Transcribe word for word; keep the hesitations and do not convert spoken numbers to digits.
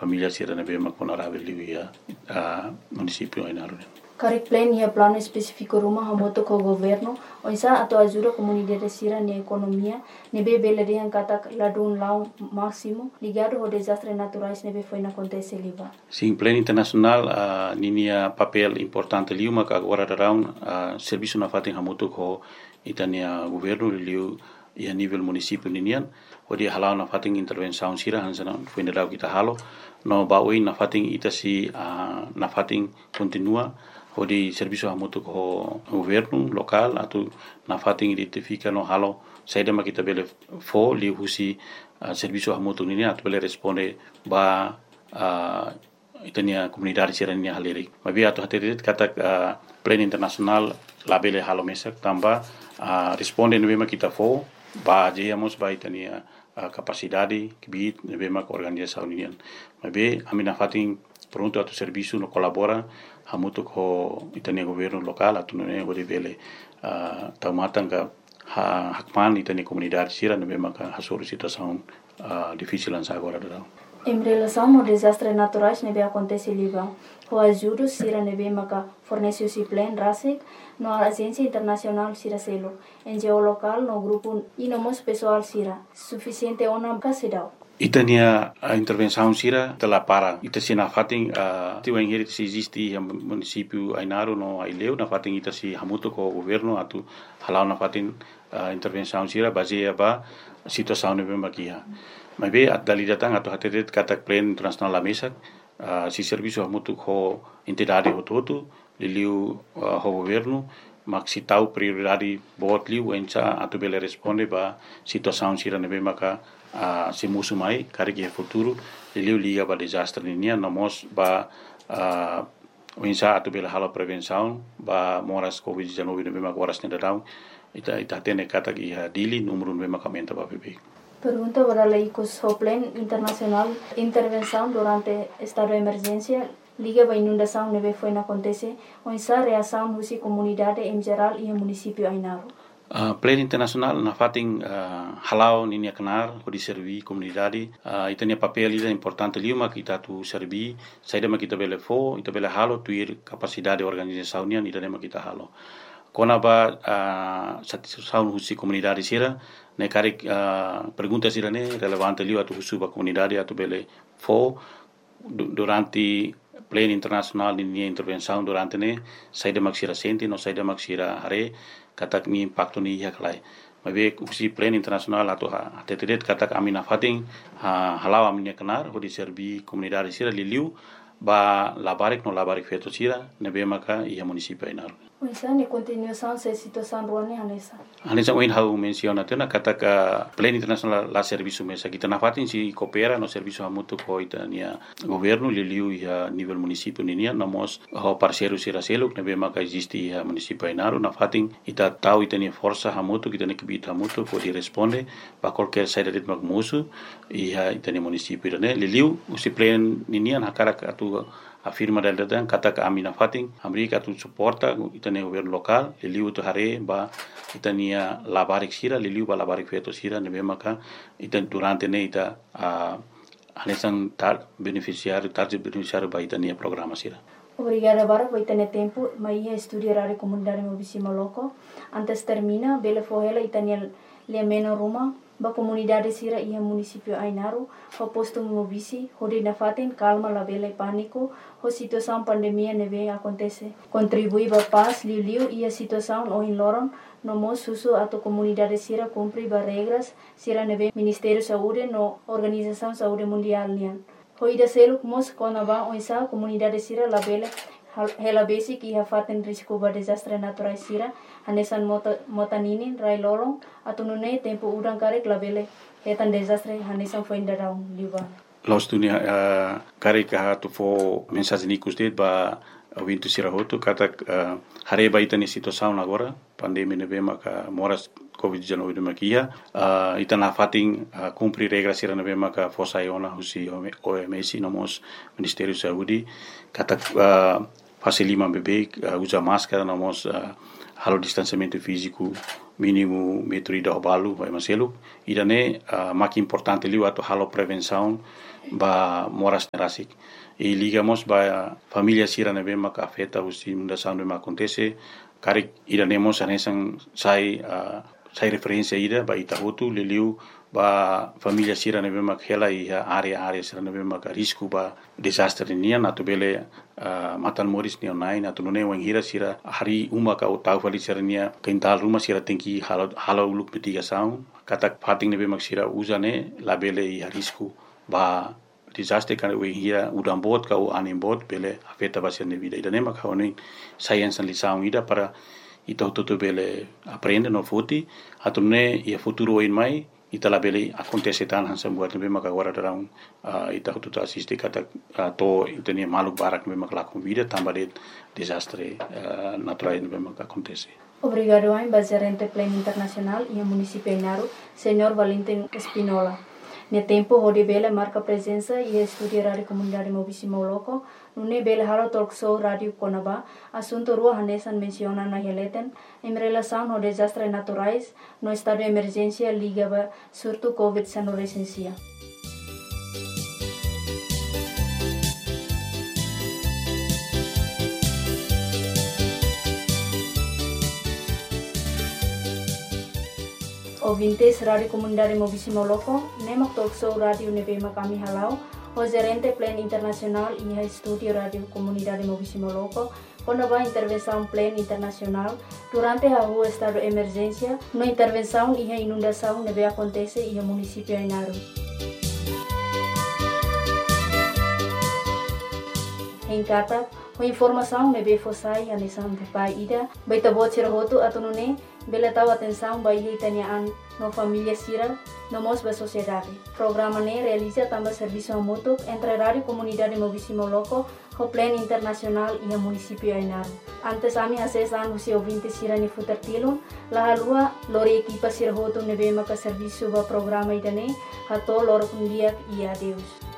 família sira na bema konorabe liu a município Ainaro. Karek plan ia plano específico rumah hamoto ko governo oisa atau ajuda comunidade sira ni economia nebe belerian kata ladun lau máximo ligado ao desastres naturais nebe foi na acontece liba. Sim, plano internacional a uh, ninia papel importante liu maka agora darão a uh, serviço na fatin hamoto ko itania governo liu ia nível município ninian odi halau na fatin intervenção sira hansana foi na kita halo no baui na fatin itasi uh, na fatin continua odi serviço hamoto ko governo local atau na fatin identifica no halo saida makita bele fo liu husi uh, serviço hamoto nini atau bele responde ba uh, itania comunidade sira ni haleri mabi atau haterit kata uh, plan internasional labele halo mesak tamba uh, responde no bema kita fo ba jeyamos ba itania uh, capacidade kibit no bema organização union mabi amina fatin pronto atau serviço no colabora hamuto ko itania governo local atau no nego de bele uh, taumatan ka ha hakman itania comunidade sira no bema ka hasuru situação uh, difícil ansa agora da. Em relação ao desastres naturais nebe acontece liba o ajuda sira nebe maka forneceu si plan rasik no agência internacional sira selo N G O local no grupo e no mos pessoal sira suficiente ona kasidau. Itania a intervenção sira tela para ita sina fating a tiu engeri se existe o município Ainaro no Aileu na fating ita si hamuto ko governo atu halau na fating a intervenção sira baseia ba situação no bembakia mas be at dali datang atau hatetet kata plan internasional la mesa si serviço hamuto ko entidade hototo liliu ho governo maksi tau prioridade bot liu encha atu bele responde ba situação sira nebe maka a se musu mai kare ke futuro liu liga ba desastre ninia namos ba a encha atu bele hala prevenção ba moras covid dezenove nebe maka horas nedau ita ita tene kata ki dili número nebe maka menta ba bebe. Pergunta para la I C O S o Plan Internacional Intervenção durante estado de emergência liga para inundação neve foi na acontece onsa reação husi comunidade em geral e município Ainaro. Uh, Plan Internacional na fating uh, halau ninia kenar ko di servi comunidade uh, itania papel ida importante liuma kita tu servi saida ma kita bele fo ita bele halo tuir capacidade organização nia ida ma kita halo kona ba uh, satisfação husi comunidade sira ne kari uh, pergunta sira ne relevante liu atu husu ba comunidade atu bele fo durante plan internacional ni intervenção durante ne saida maksira senti no saida maksira hare katak ni impacto ni yaklai mabe usi plan internasional atau ha tetedet katak amina fating ha halau amina kenar ho di serbi comunidade sira liliu ba labarik no labarik feto sira nebe maka ia município Ainaro. Oisa ni continuação se situação ruani hanesa. Hanesa oin hau menciona tena katak plan internasional la serviço mesa kita na fating si coopera no serviço hamutu ko itania governo liliu ia nível município ninia namos ho parceiro sira seluk nebe maka existe ia município Ainaro na fating ita tau itania força hamutu kita ne kibita hamutu ko di responde ba qualquer saída de magmusu ia itania município ne liliu usi plan ninia hakara atu afirma del datang kata ka amina fating amerika tu suporta itania governo local liliu tu hare ba itania labarik sira liliu ba labarik feto sira nebe maka itan durante ne ita a anesan tar beneficiário target beneficiário ba itania programa sira. Obrigada para por ter tempo, mas ia estudar a comunidade movíssima loco. Antes termina, bele fohela itania le meno ruma ba comunidade sira ia município Ainaro, ho posto movisi, hode na faten calma la bele pânico, ho situação pandemia neve acontece. Contribui ba paz liu liu ia situação o in loron, no mo susu atau comunidade sira cumpri ba regras sira neve Ministério Saúde no Organização Saúde Mundial nian. Ho ida seluk mos kona ba oisa comunidade sira la bele hela basic ia faten risco ba desastre naturais sira hanesan mota motaninin rai lolong atau nune tempo udang karek labele hetan desastre hanesan foi ndarau liba los dunia uh, karek ha tu fo mensagem nikus det ba wintu sira hotu kata uh, hare ba itani situação agora pandemia nebe maka moras covid dezenove de makia uh, itana fating uh, cumprir regras sira nebe maka fosa iona husi O M S nomos Ministério Saúde kata uh, fase lima bebê uh, usa máscara nomos uh, halo distanciamento físico mínimo metro ida balu vai maselu idane uh, maki importante liu atu halo prevenção ba moras nerasik e ligamos ba família sira nebe maka afeta usi mundação de acontece karik idanemos anesan sai uh, sai referência ida ba itahutu liliu ba família sira nebe mak hela i area area sira nebe mak risco ba desastre nia natu bele uh, matan moris ni online natu none wang hira sira hari uma ka tau fali sira nia kental rumah sira tengki halo halo uluk mitigação katak fating nebe mak sira usane la bele i risco ba desastre kan we hira udam bot ka u anim bot bele afeta ba sira vida ida nema ka oni science lição ida para ita tutu bele aprende no futi atumne ia futuro in mai ita la bele acontece tan hansa buat nebe maka agora darão uh, ita tutu assiste kata uh, to itania maluk barak nebe maka lakum vida tambah desastre uh, natural nebe maka acontece. Obrigado ao Gerente Plano Internacional e ao município Inaru, senhor Valentim Espinola. No tempo, onde Bela marca presença e estudia a rádio comunidade Mobisimo Loco, no Bela Halo Talk Show Rádio Conaba, assunto rua Hanesan menciona na releten, em relação ao desastres naturais, no estado de emergência ligava surto covid dezenove recensia. Ouvintes Rádio Comunidade Mobisimo Loco, Nemak Talk Show Rádio Nebema kami halau, o Gerente Plano Internacional e a Estúdio Rádio Comunidade Mobisimo Loco, quando vai intervenção Plano Internacional, durante a rua estado de emergência, no intervenção e a inundação neve acontece e o município Inaru. Em Kata, a informação neve fossai a nisan de pai ida, baita bot sirahotu atunune, bela tahu atenção bayi tanyaan no família sira no mos ba sociedade. Programa ne realiza também serviço mútuo entre Rádio Comunidade Mobisimo Loco, o Plano Internacional e o município Inaru. Antes ami acesan usi ouvinte sira ni futertilon, la halua lori equipa sira hotu nebe maka serviço ba programa idane, hato lor kundiak e adeus.